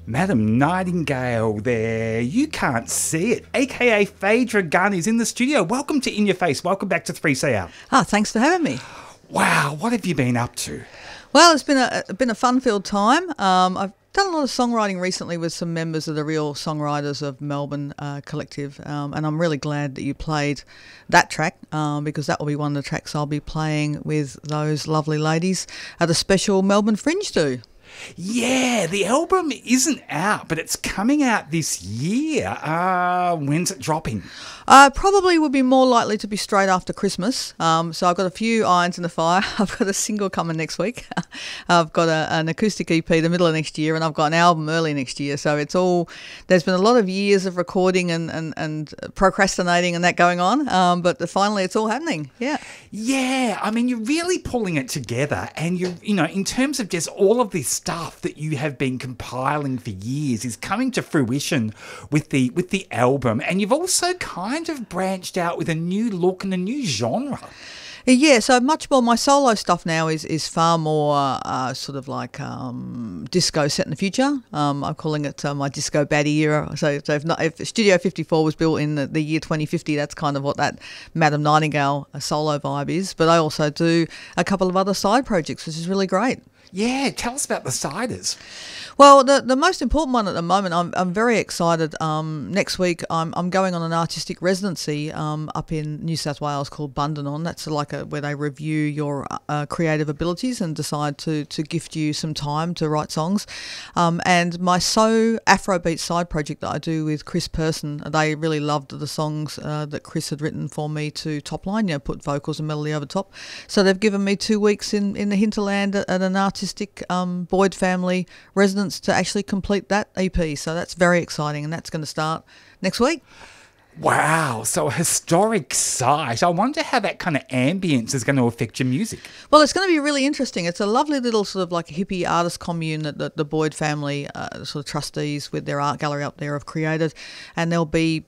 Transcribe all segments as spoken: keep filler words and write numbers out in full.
Madam Nightingale there. You can't see it. A K A Phaedra Gunn is in the studio. Welcome to In Your Face. Welcome back to three C R. Ah, thanks for having me. Wow, what have you been up to? Well, it's been a been a fun-filled time. Um, I've done a lot of songwriting recently with some members of the Real Songwriters of Melbourne uh, Collective, um, and I'm really glad that you played that track um, because that will be one of the tracks I'll be playing with those lovely ladies at a special Melbourne Fringe do. Yeah, the album isn't out, but it's coming out this year. Uh, when's it dropping? Uh, probably would be more likely to be straight after Christmas. Um, so I've got a few irons in the fire. I've got a single coming next week. I've got a, an acoustic E P the middle of next year, and I've got an album early next year. So it's all, there's been a lot of years of recording and, and, and procrastinating and that going on. Um, but finally it's all happening. Yeah. Yeah, I mean, you're really pulling it together, and you're, you know, in terms of just all of this stuff that you have been compiling for years is coming to fruition with the with the album, and you've also kind of branched out with a new look and a new genre. Yeah, so much more. My solo stuff now is is far more uh, sort of like um, disco set in the future. Um, I'm calling it uh, my disco baddie era. So, so if, not, if Studio fifty-four was built in the, the year twenty fifty, that's kind of what that Madam Nightingale solo vibe is. But I also do a couple of other side projects, which is really great. Yeah, tell us about the siders. Well, the the most important one at the moment, I'm I'm very excited. Um, next week, I'm I'm going on an artistic residency um, up in New South Wales called Bundanon. That's like a where they review your uh, creative abilities and decide to to gift you some time to write songs. Um, and my So Afrobeat side project that I do with Chris Person, they really loved the songs uh, that Chris had written for me to top line, you know, put vocals and melody over top. So they've given me two weeks in in the hinterland at, at an artistic um, Boyd family residence to actually complete that E P. So that's very exciting, and that's going to start next week. Wow, so a historic site. I wonder how that kind of ambience is going to affect your music. Well, it's going to be really interesting. It's a lovely little sort of like hippie artist commune that the, the Boyd family uh, sort of trustees with their art gallery up there have created, and there'll be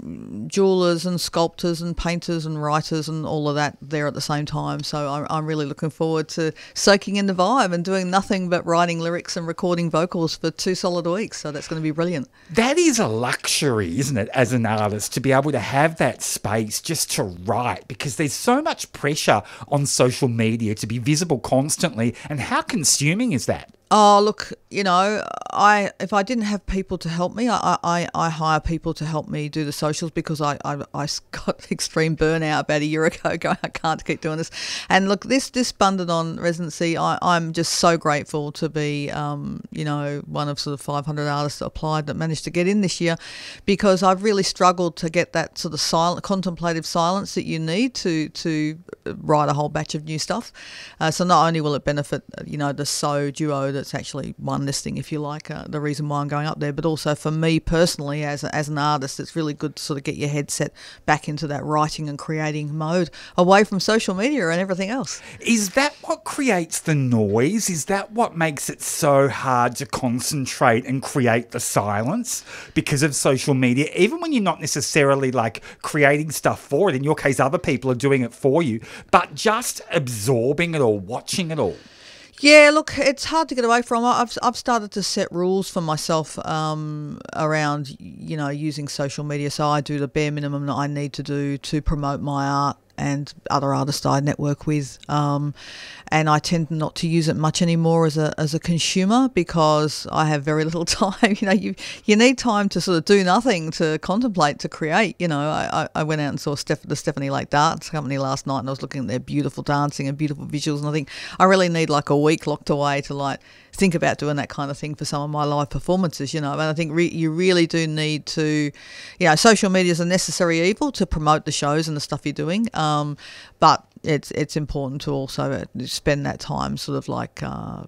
jewelers and sculptors and painters and writers and all of that there at the same time. So I'm, I'm really looking forward to soaking in the vibe and doing nothing but writing lyrics and recording vocals for two solid weeks. So that's going to be brilliant. That is a luxury, isn't it, as an artist, to be able to have that space just to write, because there's so much pressure on social media to be visible constantly. And how consuming is that? Oh, look, you know, I if I didn't have people to help me, I, I, I hire people to help me do the socials because I, I, I got extreme burnout about a year ago going, I can't keep doing this. And look, this this Bundanon residency, I, I'm just so grateful to be, um, you know, one of sort of five hundred artists that applied that managed to get in this year, because I've really struggled to get that sort of silent, contemplative silence that you need to, to write a whole batch of new stuff. Uh, so not only will it benefit, you know, the So duo that's actually won this thing, if you like, uh, the reason why I'm going up there, but also for me personally as a, as an artist, it's really good to sort of get your head set back into that writing and creating mode away from social media and everything else. Is that what creates the noise? Is that what makes it so hard to concentrate and create the silence because of social media? Even when you're not necessarily like creating stuff for it, in your case other people are doing it for you, but just absorbing it all, watching it all. Yeah, look, it's hard to get away from. I've I've started to set rules for myself um, around, you know, using social media. So I do the bare minimum that I need to do to promote my art and other artists I network with, um, and I tend not to use it much anymore as a as a consumer because I have very little time. You know, you you need time to sort of do nothing, to contemplate, to create. You know, I, I went out and saw Steph, the Stephanie Lake Dance Company last night, and I was looking at their beautiful dancing and beautiful visuals, and I think I really need like a week locked away to like think about doing that kind of thing for some of my live performances, you know. And I think re- you really do need to, you know, social media is a necessary evil to promote the shows and the stuff you're doing, um, but it's it's important to also spend that time sort of like uh,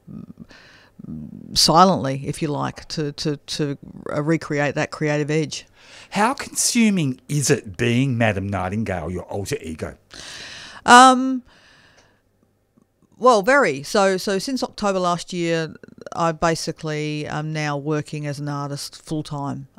silently, if you like, to, to, to recreate that creative edge. How consuming is it being Madam Nightingale, your alter ego? Um... Well, very. So so since October last year, I basically am now working as an artist full-time.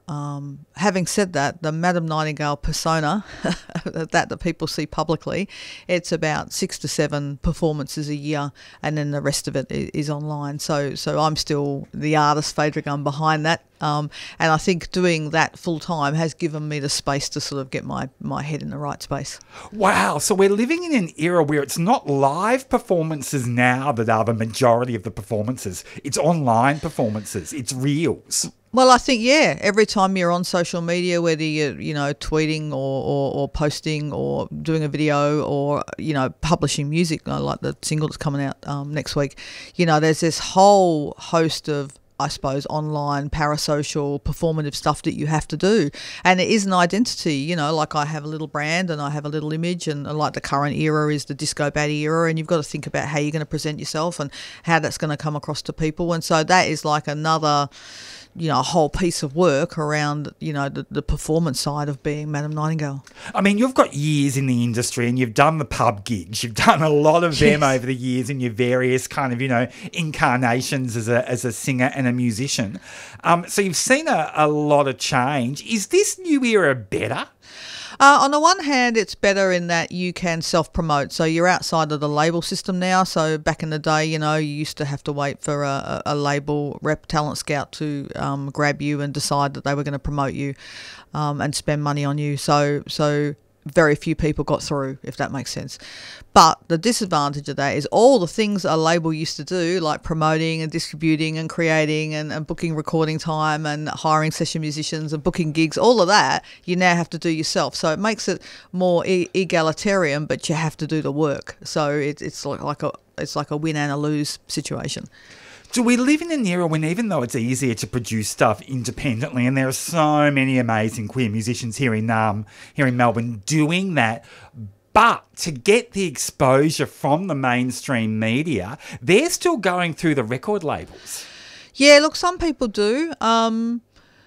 Um, having said that, the Madam Nightingale persona that that people see publicly, it's about six to seven performances a year, and then the rest of it is, is online. So, so I'm still the artist, Phaedra Gunn, behind that. Um, and I think doing that full time has given me the space to sort of get my, my head in the right space. Wow. So we're living in an era where it's not live performances now that are the majority of the performances. It's online performances. It's reels. Well, I think, yeah, every time you're on social media, whether you're, you know, tweeting or, or, or posting or doing a video or, you know, publishing music, like the single that's coming out um, next week, you know, there's this whole host of, I suppose, online, parasocial, performative stuff that you have to do. And it is an identity, you know, like I have a little brand and I have a little image, and like the current era is the disco baddie era, and you've got to think about how you're going to present yourself and how that's going to come across to people. And so that is like another, you know, a whole piece of work around, you know, the, the performance side of being Madam Nightingale. I mean, you've got years in the industry and you've done the pub gigs. You've done a lot of them yes. over the years in your various kind of, you know, incarnations as a as a singer and a musician. Um, so you've seen a, a lot of change. Is this new era better? Uh, on the one hand, it's better in that you can self-promote. So you're outside of the label system now. So back in the day, you know, you used to have to wait for a, a label rep, talent scout to um, grab you and decide that they were going to promote you um, and spend money on you. So, so very few people got through, if that makes sense. But the disadvantage of that is all the things a label used to do, like promoting and distributing and creating and, and booking recording time and hiring session musicians and booking gigs, all of that you now have to do yourself. So it makes it more e- egalitarian, but you have to do the work. So it, it's like, like a it's like a win and a lose situation. Do we live in an era when, even though it's easier to produce stuff independently, and there are so many amazing queer musicians here in um here in Melbourne doing that, but to get the exposure from the mainstream media, they're still going through the record labels? Yeah, look, some people do. Um,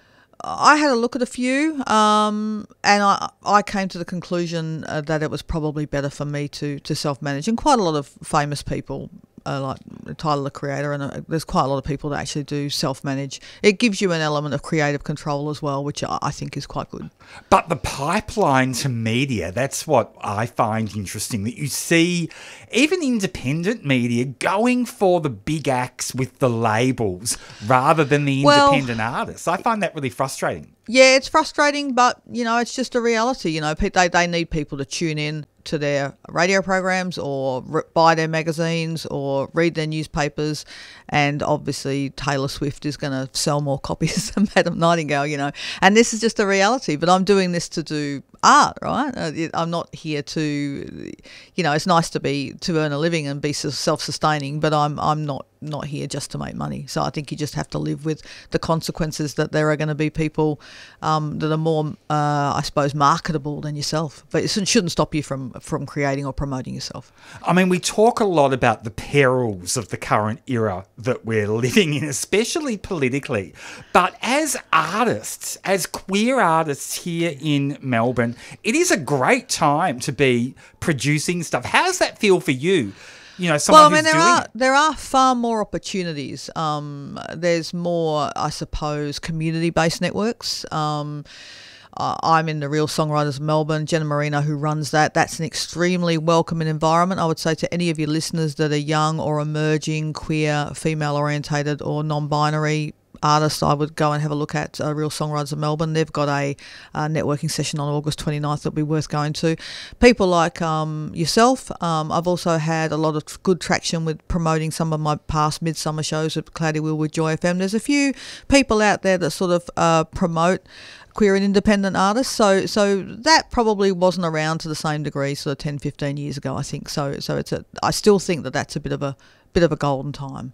I had a look at a few, um, and I I came to the conclusion uh, that it was probably better for me to to self-manage, and quite a lot of famous people. Uh, like Tyler, the Creator, and uh, there's quite a lot of people that actually do self-manage. It gives you an element of creative control as well, which I, I think is quite good. But the pipeline to media, that's what I find interesting, that you see even independent media going for the big acts with the labels rather than the independent well, artists. I find that really frustrating. Yeah, it's frustrating, but, you know, it's just a reality. You know, they, they need people to tune in to their radio programs or re- buy their magazines or read their newspapers, and obviously Taylor Swift is going to sell more copies than Madam Nightingale, you know, and this is just a reality. But I'm doing this to do art, right? Uh, I'm not here to, you know, it's nice to be to earn a living and be self-sustaining, but I'm I'm not not here just to make money. So I think you just have to live with the consequences that there are going to be people um, that are more, uh, I suppose, marketable than yourself. But it shouldn't stop you from from creating or promoting yourself. I mean, we talk a lot about the perils of the current era that we're living in, especially politically. But as artists, as queer artists here in Melbourne, it is a great time to be producing stuff. How does that feel for you? You know, someone well, I mean, who's there doing are it. there are far more opportunities. Um, there's more, I suppose, community-based networks. Um, uh, I'm in the Real Songwriters of Melbourne. Jenna Marino, who runs that, that's an extremely welcoming environment. I would say to any of your listeners that are young or emerging, queer, female-orientated or non-binary artists, I would go and have a look at uh, Real Songwriters of Melbourne. They've got a, a networking session on August twenty-ninth that'll be worth going to. People like um, yourself, um, I've also had a lot of good traction with promoting some of my past midsummer shows at Cloudy Wheel with Joy F M. There's a few people out there that sort of uh, promote queer and independent artists, so so that probably wasn't around to the same degree sort of ten, fifteen years ago, I think. So so it's a, I still think that that's a bit of a bit of a golden time.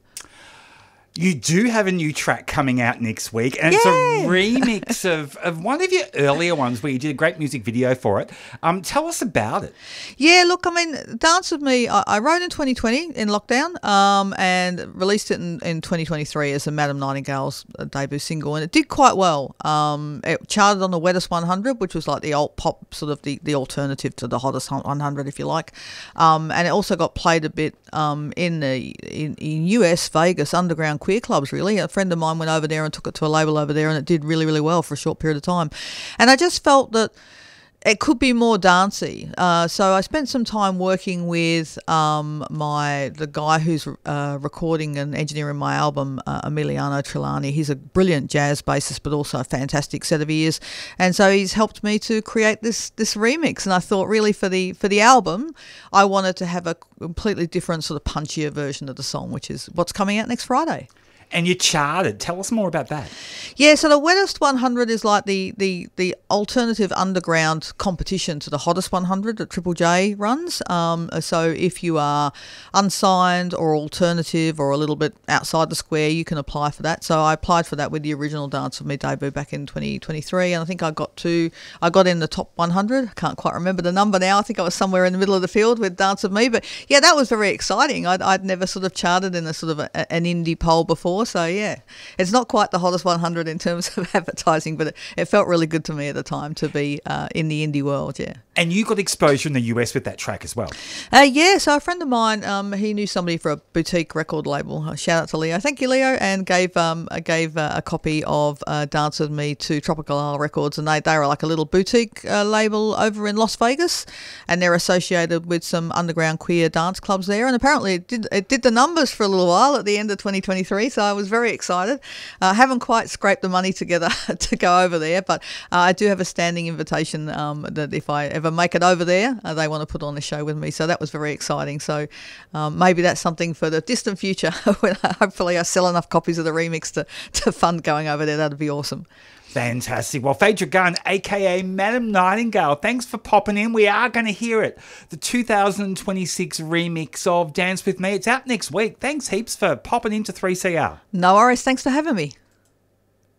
You do have a new track coming out next week, and Yay! It's a remix of, of one of your earlier ones where you did a great music video for it. Um, tell us about it. Yeah, look, I mean, Dance With Me, I, I wrote in twenty twenty in lockdown um, and released it in, in twenty twenty-three as a Madam Nightingale's debut single, and it did quite well. Um, it charted on the Wettest one hundred, which was like the alt pop, sort of the, the alternative to the Hottest one hundred, if you like. Um, and it also got played a bit um, in the in, in U S, Vegas, underground queer queer clubs, really. A friend of mine went over there and took it to a label over there, and it did really, really well for a short period of time. And I just felt that it could be more dancey. Uh, so I spent some time working with um, my the guy who's uh, recording and engineering my album, uh, Emiliano Trelawney. He's a brilliant jazz bassist, but also a fantastic set of ears. And so he's helped me to create this this remix. And I thought, really, for the for the album, I wanted to have a completely different sort of punchier version of the song, which is what's coming out next Friday. And you charted. Tell us more about that. Yeah, so the Wettest one hundred is like the, the, the alternative underground competition to the Hottest one hundred that Triple J runs. Um, so if you are unsigned or alternative or a little bit outside the square, you can apply for that. So I applied for that with the original Dance With Me debut back in twenty twenty-three, and I think I got to I got in the top one hundred. I can't quite remember the number now. I think I was somewhere in the middle of the field with Dance With Me. But yeah, that was very exciting. I'd, I'd never sort of charted in a sort of a, an indie poll before. So yeah, it's not quite the Hottest one hundred in terms of advertising, but it, it felt really good to me at the time to be uh, in the indie world. Yeah. And you got exposure in the U S with that track as well. Uh, yeah, so a friend of mine, um, he knew somebody for a boutique record label. Uh, shout out to Leo. Thank you, Leo. And gave um, uh, gave uh, a copy of uh, Dance With Me to Tropical Isle Records. And they, they were like a little boutique uh, label over in Las Vegas. And they're associated with some underground queer dance clubs there. And apparently it did, it did the numbers for a little while at the end of twenty twenty-three. So I was very excited. I uh, haven't quite scraped the money together to go over there. But uh, I do have a standing invitation um, that if I ever make it over there, uh, they want to put on a show with me. So that was very exciting. So um, maybe that's something for the distant future when I, hopefully I sell enough copies of the remix to, to fund going over there. That'd be awesome. Fantastic. Well, Phaedra Gunn, a k a. Madam Nightingale, thanks for popping in. We are going to hear it. The two thousand twenty-six remix of Dance With Me. It's out next week. Thanks heaps for popping into three C R. No worries. Thanks for having me.